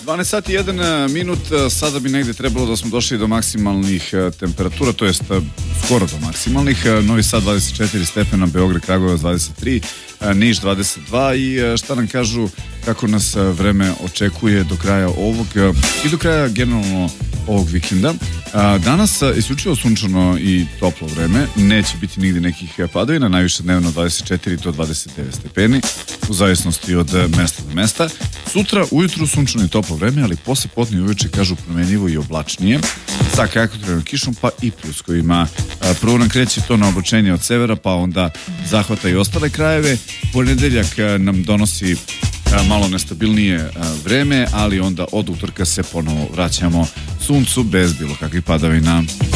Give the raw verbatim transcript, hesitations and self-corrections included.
dvanaest sati i jedan minut, sada bi negde trebalo da smo došli do maksimalnih temperatura, to jest skoro do maksimalnih. Novi Sad dvadeset četiri stepena, Beograd, Kragujevac dvadeset tri, Niš dvadeset dva i šta nam kažu kako nas vreme očekuje do kraja ovog i do kraja generalno ovog vikenda. Danas isključivo sunčano i toplo vreme, neće biti nigde nekih padavina, najviše dnevno dvadeset četiri do dvadeset devet stepeni, u zavisnosti od mesta do mesta. Sutra ujutru sunčano i toplo vreme, ali posle podne i uveče kažu promenljivo i oblačnije, sa kratkotrajnom kišom pa i pljuskovima. Prvo nam kreće to na oblačenje od severa, pa onda zahvata i ostale krajeve. Ponedeljak nam donosi malo nestabilnije vreme, ali onda od utorka se ponovo vraćamo suncu bez bilo kakvih padavina.